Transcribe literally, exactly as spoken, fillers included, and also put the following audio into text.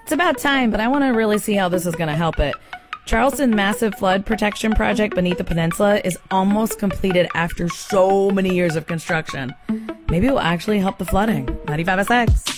It's about time, but I want to really see how this is going to help it. Charleston Massive Flood Protection Project beneath the peninsula is almost completed after so many years of construction. Maybe it will actually help the flooding. ninety-five S X.